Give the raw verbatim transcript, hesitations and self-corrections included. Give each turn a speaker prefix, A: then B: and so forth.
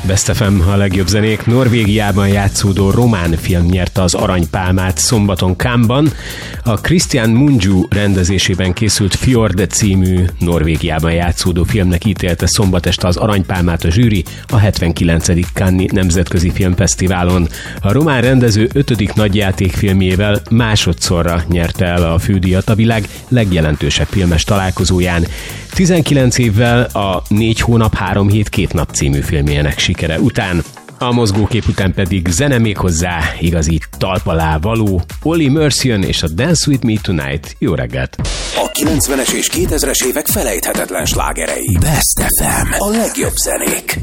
A: Best ef em a legjobb zenék. Norvégiában játszódó román film nyerte az aranypálmát szombaton Cannes-ban. A Christian Mungiu rendezésében készült Fjord című Norvégiában játszódó filmnek ítélte szombat este az aranypálmát a zsűri a hetvenkilencedik Cannes-i Nemzetközi Filmfesztiválon. A román rendező ötödik nagyjátékfilmjével másodszorra nyerte el a fődíjat a világ legjelentősebb filmes találkozóján. tizenkilenc évvel a Négy hónap, három hét, két nap című filmjének sikere után. A mozgókép után pedig zene még hozzá, igazi talp alá való. Olly Mercian és a Dance With Me Tonight. Jó reggelt!
B: A kilencvenes és kétezres évek felejthetetlen slágerei. Best ef em. A legjobb zenék.